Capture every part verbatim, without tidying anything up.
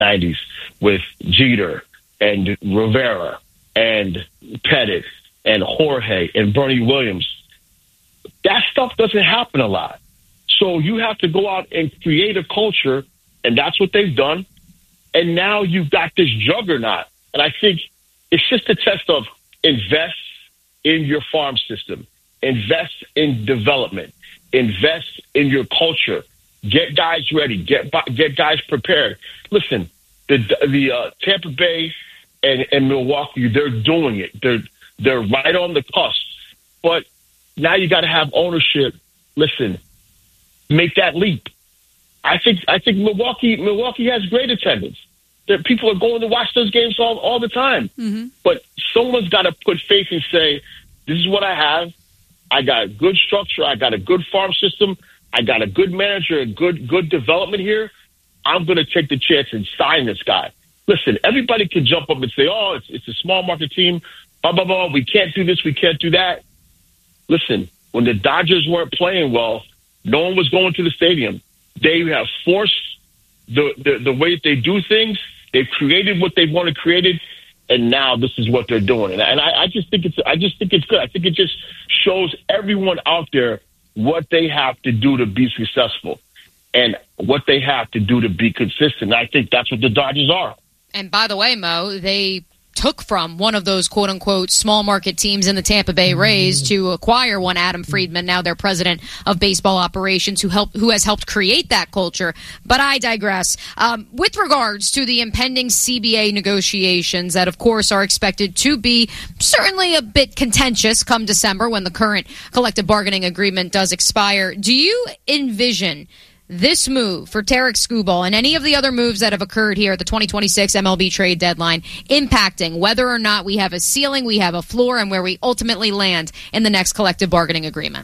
nineties with Jeter and Rivera and Pettit and Jorge and Bernie Williams. That stuff doesn't happen a lot. So you have to go out and create a culture, and that's what they've done. And now you've got this juggernaut. And I think it's just a test of invest in your farm system, invest in development, invest in your culture, get guys ready, get get guys prepared. Listen, the the uh, Tampa Bay and, and Milwaukee, they're doing it. They're they're right on the cusp. But now you got to have ownership. Listen, make that leap. I think I think Milwaukee Milwaukee has great attendance. There, people are going to watch those games all, all the time. Mm-hmm. But someone's got to put faith and say, this is what I have. I got good structure. I got a good farm system. I got a good manager, a good good development here. I'm going to take the chance and sign this guy. Listen, everybody can jump up and say, oh, it's, it's a small market team. Blah, blah, blah. We can't do this. We can't do that. Listen, when the Dodgers weren't playing well, no one was going to the stadium. They have forced the, the, the way that they do things. They've created what they want to create, and now this is what they're doing. And, and I, I just think it's I just think it's good. I think it just shows everyone out there what they have to do to be successful and what they have to do to be consistent. I think that's what the Dodgers are. And by the way, Mo, they took from one of those quote-unquote small market teams in the Tampa Bay Rays to acquire one Adam Friedman, now their president of baseball operations, who helped, who has helped create that culture. But I digress. Um, with regards to the impending C B A negotiations that, of course, are expected to be certainly a bit contentious come December when the current collective bargaining agreement does expire, do you envision this move for Tarik Skubal and any of the other moves that have occurred here at the twenty twenty-six M L B trade deadline impacting whether or not we have a ceiling, we have a floor, and where we ultimately land in the next collective bargaining agreement?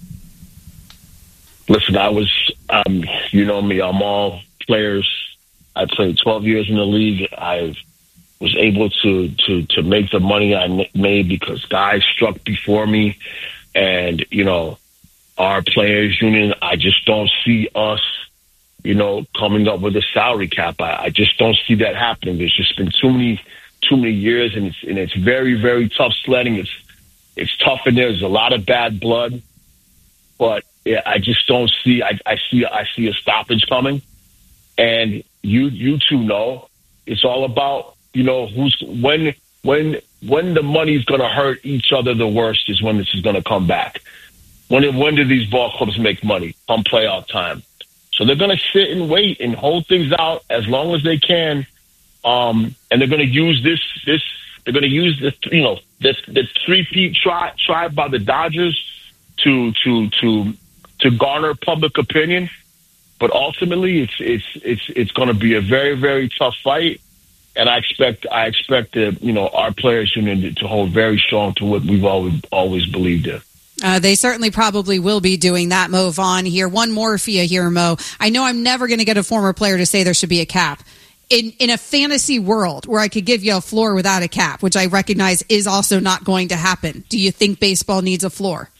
Listen, I was, um, you know me, I'm all players. I played twelve years in the league. I was able to, to, to make the money I made because guys struck before me. And, you know, our players union, I just don't see us, you know, coming up with a salary cap. I, I just don't see that happening. There's just been too many, too many years, and it's and it's very, very tough sledding. It's it's tough, and there's a lot of bad blood. But yeah, I just don't see. I, I see. I see a stoppage coming, and you you two know it's all about, you know, who's when when when the money's going to hurt each other the worst is when this is going to come back. When when do these ball clubs make money? Come playoff time. So they're going to sit and wait and hold things out as long as they can, um, and they're going to use this this. They're going to use this, you know, this this three-peat try tried by the Dodgers to to to to garner public opinion. But ultimately, it's it's it's it's going to be a very very tough fight, and I expect I expect the, you know, our players union to hold very strong to what we've always always believed in. Uh, they certainly probably will be doing that. Mo Vaughn here. One more for you here, Mo. I know I'm never going to get a former player to say there should be a cap. In in a fantasy world where I could give you a floor without a cap, which I recognize is also not going to happen, do you think baseball needs a floor?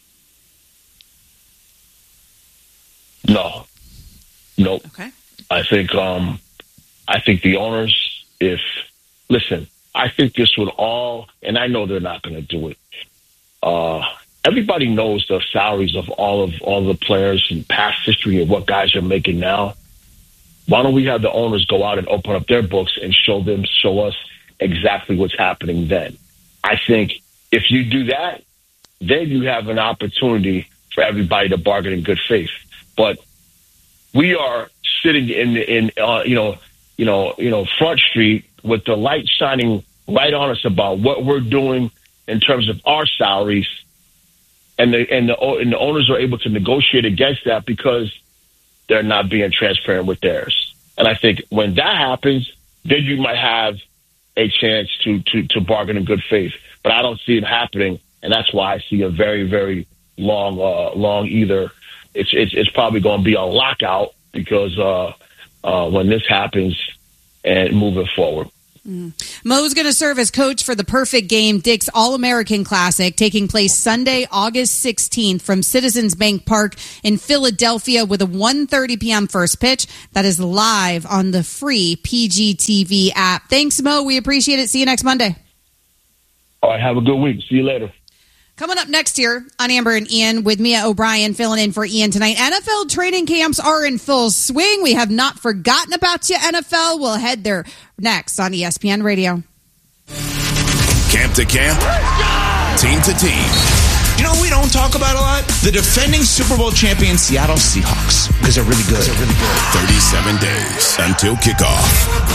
No. Nope. Okay. I think um, I think the owners, if listen, I think this would all, and I know they're not going to do it. Uh, everybody knows the salaries of all of all the players and past history of what guys are making now. Why don't we have the owners go out and open up their books and show them, show us exactly what's happening then? I think if you do that, then you have an opportunity for everybody to bargain in good faith. But we are sitting in in uh, you know you know you know Front Street with the light shining right on us about what we're doing in terms of our salaries, and the and the and the owners are able to negotiate against that because they're not being transparent with theirs. And I think when that happens, then you might have a chance to to to bargain in good faith. But I don't see it happening, and that's why I see a very very long uh, long either. It's it's it's probably going to be a lockout because uh, uh, when this happens and moving forward. Mm. Mo's going to serve as coach for the Perfect Game Dick's All-American Classic, taking place Sunday, August sixteenth from Citizens Bank Park in Philadelphia with a one thirty p.m. first pitch. That is live on the free P G T V app. Thanks, Mo. We appreciate it. See you next Monday. All right, have a good week. See you later. Coming up next here on Amber and Ian with Mia O'Brien filling in for Ian tonight. N F L training camps are in full swing. We have not forgotten about you, N F L. We'll head there next on E S P N Radio. Camp to camp, team to team. You know what we don't talk about a lot? The defending Super Bowl champion Seattle Seahawks. Because they're really good. They're really good. thirty-seven days until kickoff.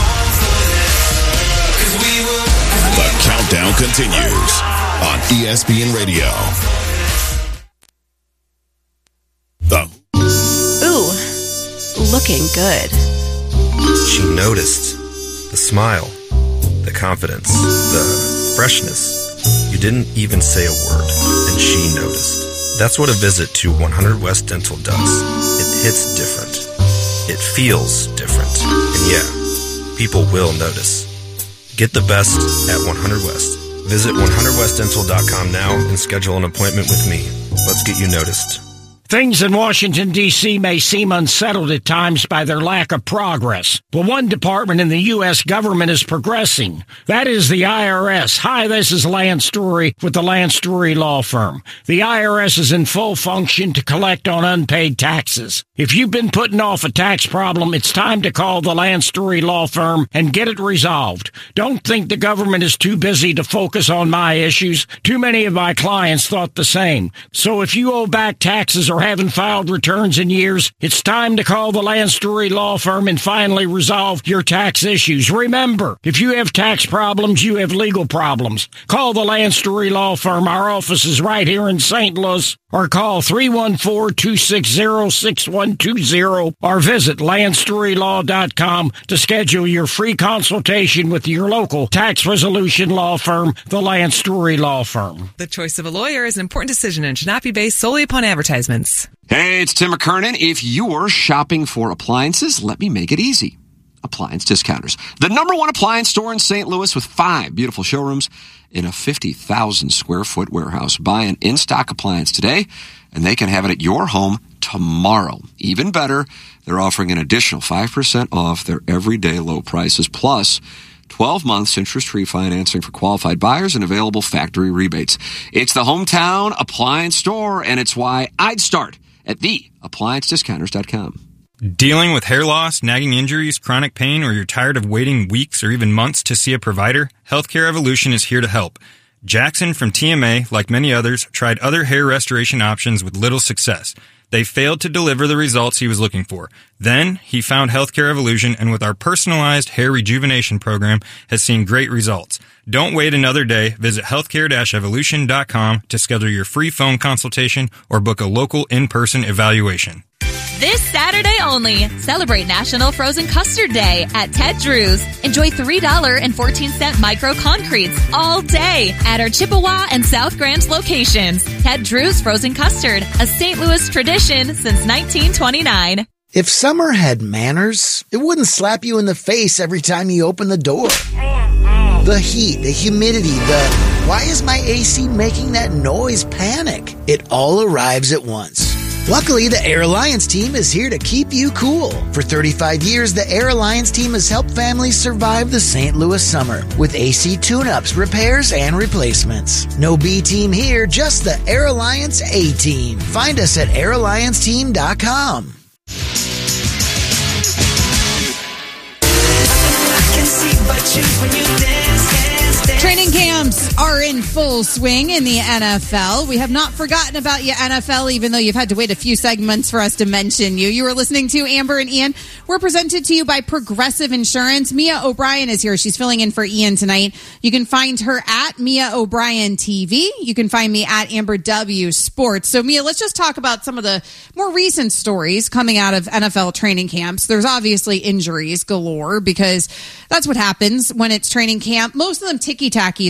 The countdown continues on E S P N Radio. The Ooh, looking good. She noticed the smile, the confidence, the freshness. You didn't even say a word, and she noticed. That's what a visit to one hundred West Dental does. It hits different. It feels different. And yeah, people will notice. Get the best at one hundred West. Visit one hundred west dental dot com now and schedule an appointment with me. Let's get you noticed. Things in Washington, D C may seem unsettled at times by their lack of progress. But one department in the U S government is progressing. That is the I R S. Hi, this is Lance Story with the Lance Story Law Firm. The I R S is in full function to collect on unpaid taxes. If you've been putting off a tax problem, it's time to call the Lance Story Law Firm and get it resolved. Don't think the government is too busy to focus on my issues. Too many of my clients thought the same. So if you owe back taxes or haven't filed returns in years, it's time to call the Lance Story Law Firm and finally resolve your tax issues. Remember, if you have tax problems, you have legal problems. Call the Lance Story Law Firm. Our office is right here in Saint Louis. Or call three one four, two six zero, six one two zero or visit lance story law dot com to schedule your free consultation with your local tax resolution law firm, the Lance Story Law Firm. The choice of a lawyer is an important decision and should not be based solely upon advertisements. Hey, it's Tim McKernan. If you're shopping for appliances, let me make it easy. Appliance Discounters, the number one appliance store in Saint Louis with five beautiful showrooms in a fifty thousand square foot warehouse. Buy an in-stock appliance today, and they can have it at your home tomorrow. Even better, they're offering an additional five percent off their everyday low prices, plus twelve months interest-free financing for qualified buyers and available factory rebates. It's the hometown appliance store, and it's why I'd start at the appliance discounters dot com. Dealing with hair loss, nagging injuries, chronic pain, or you're tired of waiting weeks or even months to see a provider? Healthcare Evolution is here to help. Jackson from T M A, like many others, tried other hair restoration options with little success. They failed to deliver the results he was looking for. Then, he found Healthcare Evolution, and with our personalized hair rejuvenation program, has seen great results. Don't wait another day. Visit healthcare evolution dot com to schedule your free phone consultation or book a local in-person evaluation. This Saturday only, celebrate National Frozen Custard Day at Ted Drew's. Enjoy three dollars and fourteen cents micro concretes all day at our Chippewa and South Grand locations. Ted Drew's Frozen Custard, a Saint Louis tradition since nineteen twenty-nine. If summer had manners, it wouldn't slap you in the face every time you open the door. The heat, the humidity, the why is my A C making that noise panic? It all arrives at once. Luckily, the Air Alliance team is here to keep you cool. For thirty-five years, the Air Alliance team has helped families survive the Saint Louis summer with A C tune-ups, repairs, and replacements. No B team here, just the Air Alliance A team. Find us at air alliance team dot com. Training camps are in full swing in the N F L. We have not forgotten about you, N F L, even though you've had to wait a few segments for us to mention you. You are listening to Amber and Ian. We're presented to you by Progressive Insurance. Mia O'Brien is here. She's filling in for Ian tonight. You can find her at Mia O'Brien T V. You can find me at Amber W Sports. So, Mia, let's just talk about some of the more recent stories coming out of N F L training camps. There's obviously injuries galore because that's what happens when it's training camp. Most of them ticky-tacky, though. Mike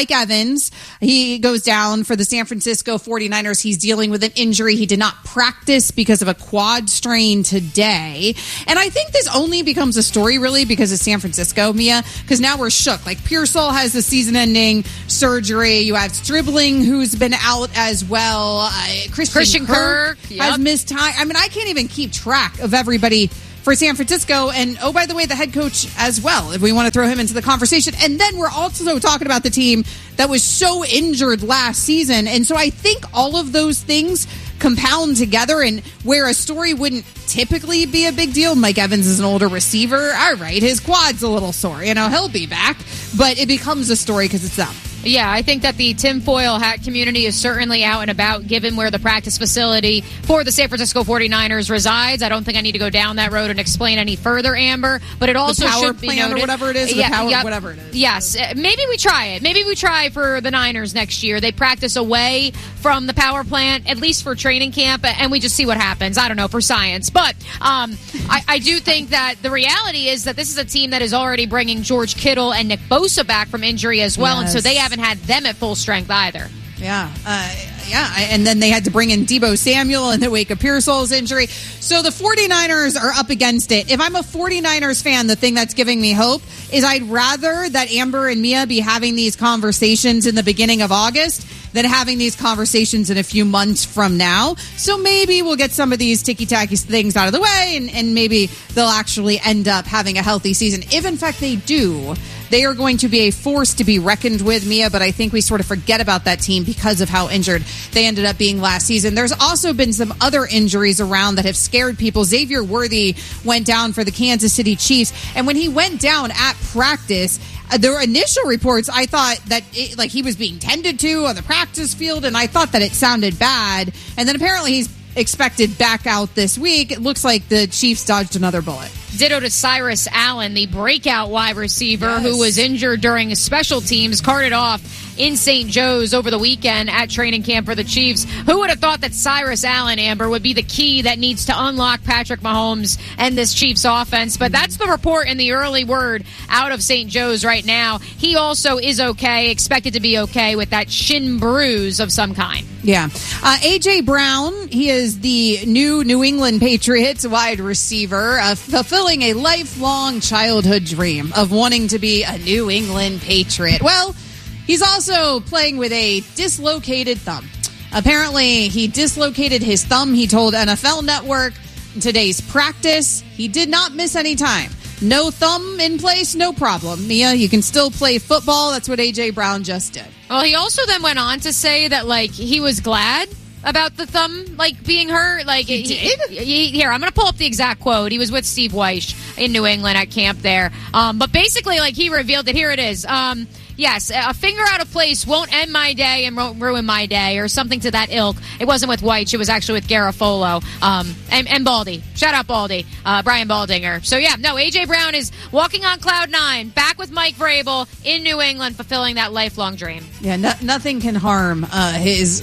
Mike Evans, he goes down for the San Francisco forty-niners. He's dealing with an injury. He did not practice because of a quad strain today. And I think this only becomes a story really because of San Francisco, Mia, because now we're shook. Like Pearsall has the season-ending surgery. You have Stribling, who's been out as well. Uh, Christian, Christian Kirk, Kirk has yep. missed time. I mean, I can't even keep track of everybody for San Francisco. And, oh, by the way, the head coach as well, if we want to throw him into the conversation. And then we're also talking about the team that was so injured last season. And so I think all of those things compound together, and where a story wouldn't typically be a big deal. Mike Evans is an older receiver. All right, his quad's a little sore. You know, he'll be back. But it becomes a story because it's them. Yeah, I think that the tinfoil hat community is certainly out and about, given where the practice facility for the San Francisco forty-niners resides. I don't think I need to go down that road and explain any further, Amber. But it also the power should be plant noted, or whatever it is, or yeah, the power, yep, whatever it is. Yes, maybe we try it. Maybe we try for the Niners next year. They practice away from the power plant, at least for training camp, and we just see what happens. I don't know, for science. But um, I, I do think that the reality is that this is a team that is already bringing George Kittle and Nick Bosa back from injury as well, Yes. and so they haven't had them at full strength either. Yeah, uh, yeah, and then they had to bring in Deebo Samuel in the wake of Pearsall's injury. So the forty-niners are up against it. If I'm a forty-niners fan, the thing that's giving me hope is I'd rather that Amber and Mia be having these conversations in the beginning of August than having these conversations in a few months from now. So maybe we'll get some of these ticky-tacky things out of the way, and, and maybe they'll actually end up having a healthy season. If, in fact, they do, they are going to be a force to be reckoned with, Mia, but I think we sort of forget about that team because of how injured they ended up being last season. There's also been some other injuries around that have scared people. Xavier Worthy went down for the Kansas City Chiefs, and when he went down at practice, uh, there were initial reports, I thought that it, like he was being tended to on the practice field, and I thought that it sounded bad. And then apparently he's expected back out this week. It looks like the Chiefs dodged another bullet. Ditto to Cyrus Allen, the breakout wide receiver Yes. who was injured during special teams, carted off in Saint Joe's over the weekend at training camp for the Chiefs. Who would have thought that Cyrus Allen, Amber, would be the key that needs to unlock Patrick Mahomes and this Chiefs offense? But that's the report and the early word out of Saint Joe's right now. He also is okay, expected to be okay with that shin bruise of some kind. Yeah. Uh, A J. Brown, he is the new New England Patriots wide receiver, uh, fulfilling a lifelong childhood dream of wanting to be a New England Patriot. Well, he's also playing with a dislocated thumb. Apparently, he dislocated his thumb, he told N F L Network. In today's practice, he did not miss any time. No thumb in place, no problem. Mia, you can still play football. That's what A J. Brown just did. Well, he also then went on to say that, like, he was glad about the thumb, like, being hurt. Like, he did? He, he, here, I'm going to pull up the exact quote. He was with Steve Weish in New England at camp there. Um, but basically, like, he revealed it. Here it is. Um, yes, a finger out of place won't end my day and won't ruin my day, or something to that ilk. It wasn't with Weish. It was actually with Garofolo um, and, and Baldy. Shout out Baldy, uh, Brian Baldinger. So, yeah, no, A J. Brown is walking on cloud nine, back with Mike Vrabel in New England, fulfilling that lifelong dream. Yeah, no, nothing can harm uh, his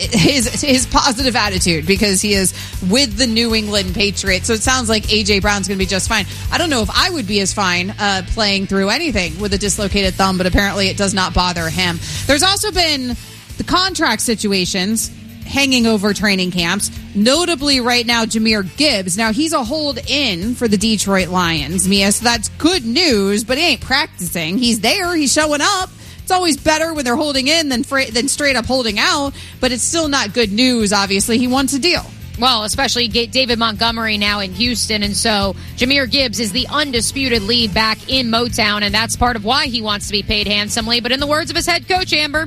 his his positive attitude because he is with the New England Patriots. So it sounds like A J. Brown's going to be just fine. I don't know if I would be as fine uh, playing through anything with a dislocated thumb, but apparently it does not bother him. There's also been the contract situations hanging over training camps, notably right now Jahmyr Gibbs. Now, he's a hold-in for the Detroit Lions, Mia, so that's good news, but he ain't practicing. He's there. He's showing up. It's always better when they're holding in than, fra- than straight up holding out, but it's still not good news, obviously. He wants a deal. Well, especially David Montgomery now in Houston, and so Jahmyr Gibbs is the undisputed lead back in Motown, and that's part of why he wants to be paid handsomely. But in the words of his head coach, Amber,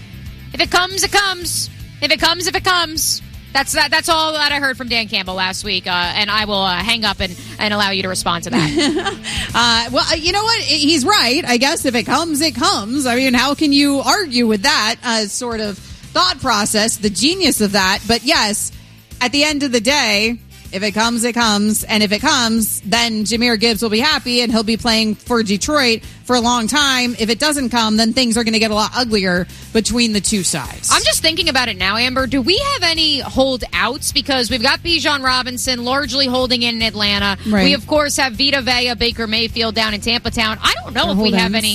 if it comes, it comes. If it comes, if it comes. That's that. That's all that I heard from Dan Campbell last week, uh, and I will uh, hang up and, and allow you to respond to that. uh, well, you know what? He's right. I guess if it comes, it comes. I mean, how can you argue with that uh, sort of thought process, the genius of that? But yes, at the end of the day, if it comes, it comes. And if it comes, then Jahmyr Gibbs will be happy and he'll be playing for Detroit for a long time. If it doesn't come, then things are going to get a lot uglier between the two sides. I'm just thinking about it now, Amber. Do we have any holdouts? Because we've got Bijan Robinson largely holding in Atlanta. Right. We, of course, have Vita Vea, Baker Mayfield down in Tampa Town. I don't know Or if we have hold-ins. any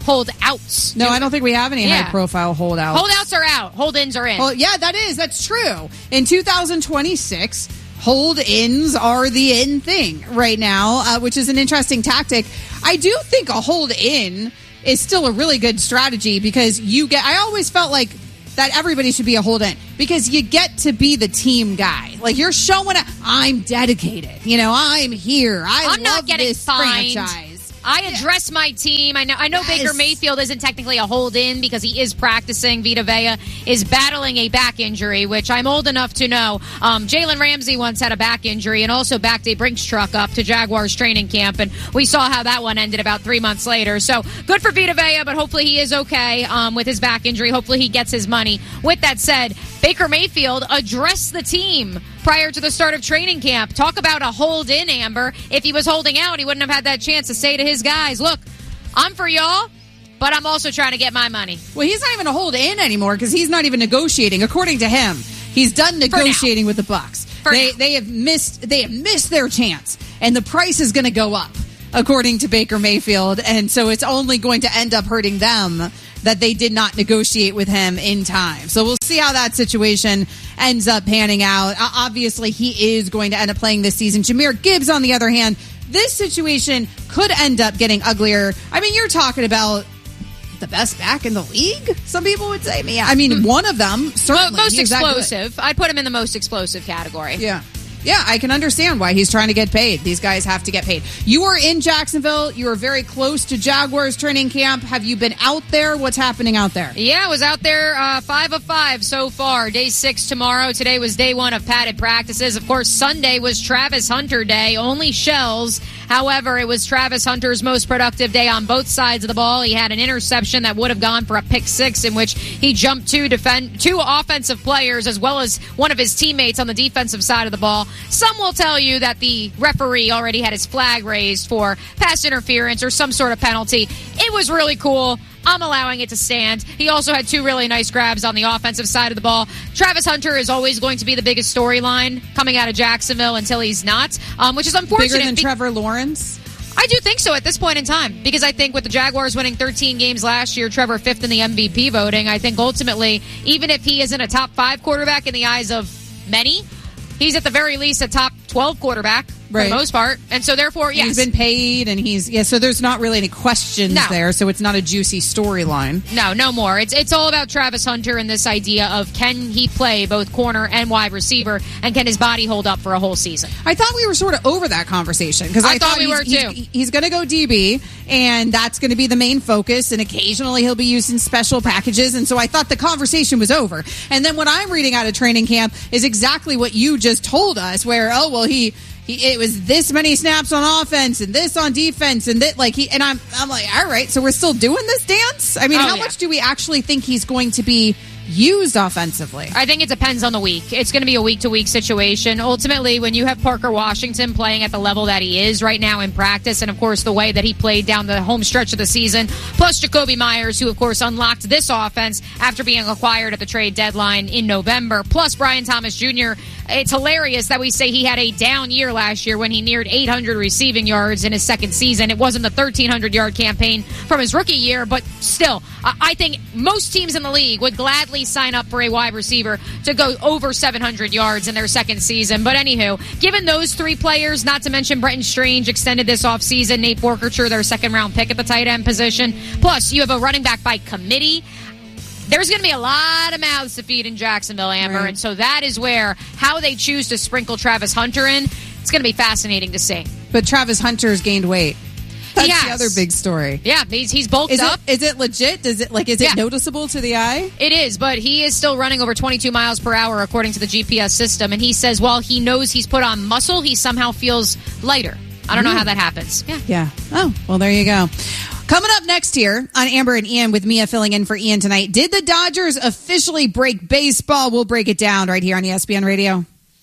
holdouts. No, I don't think we have any Yeah. high-profile holdouts. Holdouts are out. Hold-ins are in. Well, yeah, that is. That's true. In two thousand twenty-six, hold-ins are the in thing right now, uh, which is an interesting tactic. I do think a hold-in is still a really good strategy because you get. I always felt like that everybody should be a hold-in because you get to be the team guy. Like you're showing up. I'm dedicated. You know, I'm here. I I'm love not getting this fined. franchise. I address my team. I know I know Yes. Baker Mayfield isn't technically a hold-in because he is practicing. Vita Vea is battling a back injury, which I'm old enough to know. Um, Jalen Ramsey once had a back injury and also backed a Brinks truck up to Jaguars training camp, and we saw how that one ended about three months later. So good for Vita Vea, but hopefully he is okay um, with his back injury. Hopefully he gets his money. With that said, Baker Mayfield addressed the team prior to the start of training camp. Talk about a hold in, Amber. If he was holding out, he wouldn't have had that chance to say to his guys, look, I'm for y'all, but I'm also trying to get my money. Well, he's not even a hold in anymore because he's not even negotiating. According to him, he's done negotiating with the Bucs. They they have missed they have missed their chance, and the price is going to go up, according to Baker Mayfield, and so it's only going to end up hurting them that they did not negotiate with him in time. So we'll see how that situation ends up panning out. Uh, obviously, he is going to end up playing this season. Jahmyr Gibbs, on the other hand, this situation could end up getting uglier. I mean, you're talking about the best back in the league, some people would say. Yeah, I mean, one of them, certainly. Most He's that good. explosive. I'd put him in the most explosive category. Yeah. Yeah, I can understand why he's trying to get paid. These guys have to get paid. You are in Jacksonville. You are very close to Jaguars training camp. Have you been out there? What's happening out there? Yeah, I was out there uh, five of five so far. Day six tomorrow. Today was day one of padded practices. Of course, Sunday was Travis Hunter Day. Only shells. However, it was Travis Hunter's most productive day on both sides of the ball. He had an interception that would have gone for a pick six in which he jumped two defend two offensive players as well as one of his teammates on the defensive side of the ball. Some will tell you that the referee already had his flag raised for pass interference or some sort of penalty. It was really cool. I'm allowing it to stand. He also had two really nice grabs on the offensive side of the ball. Travis Hunter is always going to be the biggest storyline coming out of Jacksonville until he's not, um, which is unfortunate. Bigger than be- Trevor Lawrence? I do think so at this point in time because I think with the Jaguars winning thirteen games last year, Trevor fifth in the M V P voting, I think ultimately, even if he isn't a top five quarterback in the eyes of many, he's at the very least a top twelve quarterback for Right. the most part. And so therefore, yes. He's been paid and he's, yeah, so there's not really any questions No. there, so it's not a juicy storyline. No, no more. It's it's all about Travis Hunter and this idea of can he play both corner and wide receiver, and can his body hold up for a whole season? I thought we were sort of over that conversation because I, I thought we he's, were, too. He's, he's going to go D B, and that's going to be the main focus. And occasionally he'll be used in special packages. And so I thought the conversation was over. And then what I'm reading out of training camp is exactly what you just told us, where oh well he. He, it was this many snaps on offense and this on defense and that like he and I'm I'm like all right, so we're still doing this dance. I mean, Oh, how yeah. much do we actually think he's going to be used offensively? I think it depends on the week. It's going to be a week-to-week situation. Ultimately, when you have Parker Washington playing at the level that he is right now in practice, and of course the way that he played down the home stretch of the season, plus Jacoby Myers, who of course unlocked this offense after being acquired at the trade deadline in November, plus Brian Thomas Junior It's hilarious that we say he had a down year last year when he neared eight hundred receiving yards in his second season. It wasn't the thirteen hundred yard campaign from his rookie year, but still, I I think most teams in the league would gladly sign up for a wide receiver to go over seven hundred yards in their second season. But anywho, given those three players, not to mention Brenton Strange extended this offseason, Nate Forkercher, their second round pick at the tight end position, plus you have a running back by committee. There's going to be a lot of mouths to feed in Jacksonville, Amber, Right. and so that is where how they choose to sprinkle Travis Hunter in, it's going to be fascinating to see. But Travis Hunter's gained weight. That's He the has. other big story. Yeah, he's, he's bulked Is up. it, is it legit? Does it like is Yeah. it noticeable to the eye? It is, but he is still running over twenty-two miles per hour according to the G P S system, and he says while he knows he's put on muscle, he somehow feels lighter. I don't know how that happens. Yeah. Yeah. Oh, well, there you go. Coming up next here on Amber and Ian with Mia filling in for Ian tonight. Did the Dodgers officially break baseball? We'll break it down right here on E S P N Radio.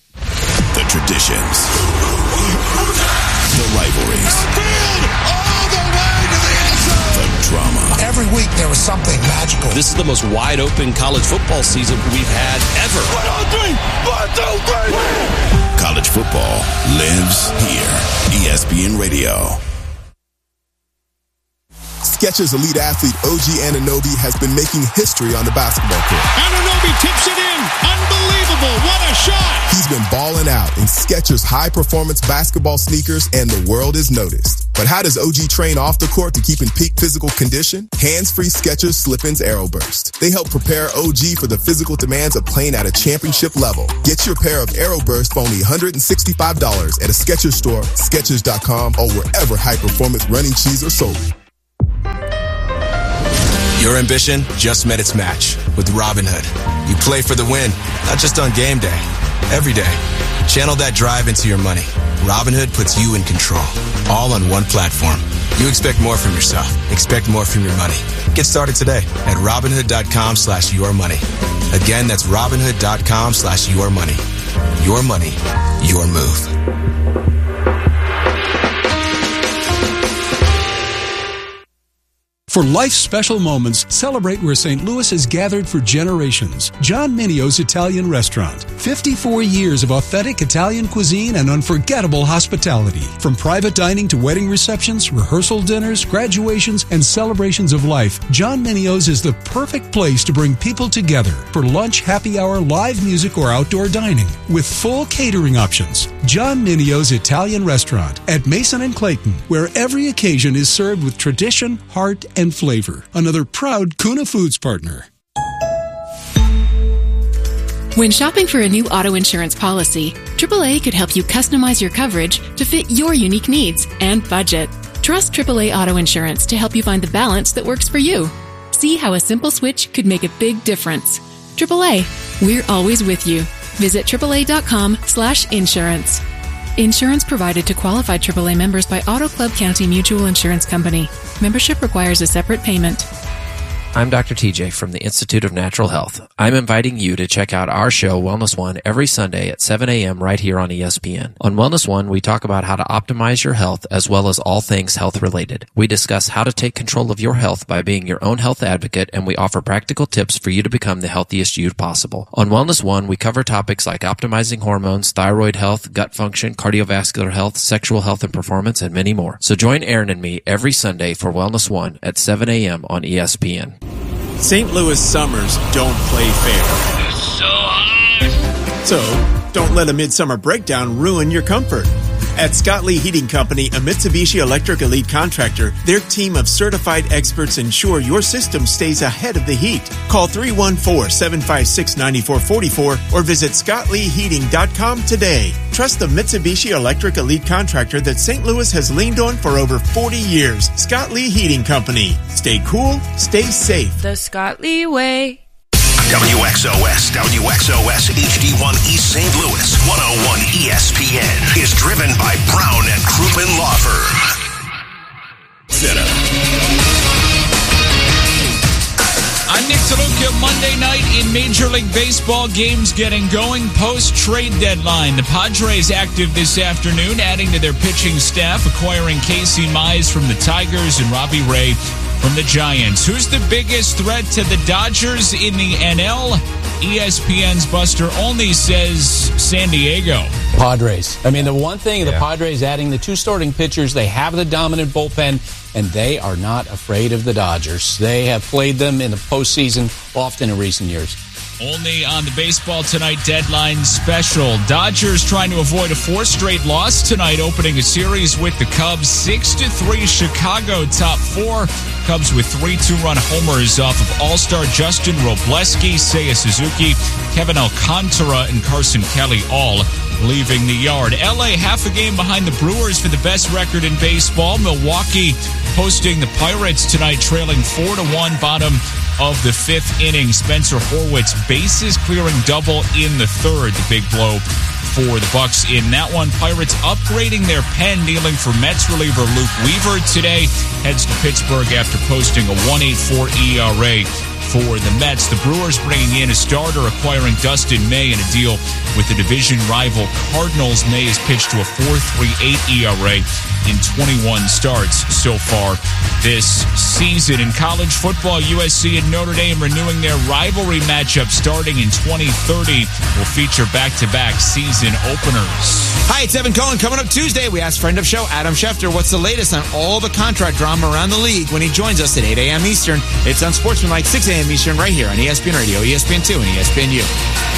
The traditions. The rivalries. The drama. Every week there was something magical. This is the most wide open college football season we've had ever. One, two, three. One, two, three. College football lives here. E S P N Radio. Skechers elite athlete O G Anunoby has been making history on the basketball court. Anunoby tips it in. Unbelievable. What a shot. He's been balling out in Skechers high-performance basketball sneakers, and the world has noticed. But how does O G train off the court to keep in peak physical condition? Hands-free Skechers Slip-ins AeroBurst. They help prepare O G for the physical demands of playing at a championship level. Get your pair of AeroBurst for only one hundred sixty-five dollars at a Skechers store, Skechers dot com, or wherever high-performance running shoes are sold. Your ambition just met its match with Robinhood. You play for the win, not just on game day, every day. Channel that drive into your money. Robinhood puts you in control, all on one platform. You expect more from yourself. Expect more from your money. Get started today at Robinhood.com slash your money. Again, that's Robinhood.com slash your money. Your money, your move. For life's special moments, celebrate where Saint Louis has gathered for generations. John Minio's Italian Restaurant. fifty-four years of authentic Italian cuisine and unforgettable hospitality. From private dining to wedding receptions, rehearsal dinners, graduations, and celebrations of life, John Minio's is the perfect place to bring people together for lunch, happy hour, live music, or outdoor dining. With full catering options. John Minio's Italian Restaurant at Mason and Clayton, where every occasion is served with tradition, heart, and flavor. Another proud Kuna Foods partner. When shopping for a new auto insurance policy, triple A could help you customize your coverage to fit your unique needs and budget. Trust triple A Auto Insurance to help you find the balance that works for you. See how a simple switch could make a big difference. triple A, we're always with you. Visit triple A dot com slash insurance. Insurance provided to qualified triple A members by Auto Club County Mutual Insurance Company. Membership requires a separate payment. I'm Doctor T J from the Institute of Natural Health. I'm inviting you to check out our show, Wellness One, every Sunday at seven a.m. right here on E S P N. On Wellness One, we talk about how to optimize your health as well as all things health-related. We discuss how to take control of your health by being your own health advocate, and we offer practical tips for you to become the healthiest you possible. On Wellness One, we cover topics like optimizing hormones, thyroid health, gut function, cardiovascular health, sexual health and performance, and many more. So join Aaron and me every Sunday for Wellness One at seven a.m. on E S P N. Saint Louis summers don't play fair. So hot. So, don't let a midsummer breakdown ruin your comfort. At Scott Lee Heating Company, a Mitsubishi Electric Elite contractor, their team of certified experts ensure your system stays ahead of the heat. Call three one four, seven five six, nine four four four or visit scott lee heating dot com today. Trust the Mitsubishi Electric Elite contractor that Saint Louis has leaned on for over forty years. Scott Lee Heating Company. Stay cool, stay safe. The Scott Lee way. W X O S, W X O S H D one East Saint Louis, one oh one E S P N is driven by Brown and Crouppen Law Firm. Center. I'm Nick Toluca. Monday night in Major League Baseball, games getting going post-trade deadline. The Padres active this afternoon, adding to their pitching staff, acquiring Casey Mize from the Tigers and Robbie Ray from the Giants. Who's the biggest threat to the Dodgers in the N L? E S P N's Buster Olney says San Diego. Padres. I mean, the one thing, yeah. the Padres adding the two starting pitchers, they have the dominant bullpen, and they are not afraid of the Dodgers. They have played them in the postseason often in recent years. Only on the Baseball Tonight deadline special. Dodgers trying to avoid a fourth straight loss tonight, opening a series with the Cubs. six to three Chicago top four. Cubs with three two-run homers off of All-Star Justin Robleski, Seiya Suzuki, Kevin Alcantara, and Carson Kelly all leaving the yard. L A half a game behind the Brewers for the best record in baseball. Milwaukee hosting the Pirates tonight, trailing four to one, bottom of the fifth inning. Spencer Horwitz bases clearing double in the third. The big blow for the Bucks in that one. Pirates upgrading their pen, dealing for Mets reliever Luke Weaver today. Heads to Pittsburgh after posting a one point eight four E R A for the Mets. The Brewers bringing in a starter, acquiring Dustin May in a deal with the division rival Cardinals. May has pitched to a four point three eight E R A in twenty-one starts so far this season. In college football, U S C and Notre Dame renewing their rivalry matchup starting in twenty thirty. Will feature back-to-back season openers. Hi, it's Evan Cohen. Coming up Tuesday, we ask friend of show Adam Schefter what's the latest on all the contract drama around the league when he joins us at eight a.m. Eastern. It's on Sportsmanlike, six a.m. Eastern, right here on E S P N Radio, E S P N two, and E S P N U.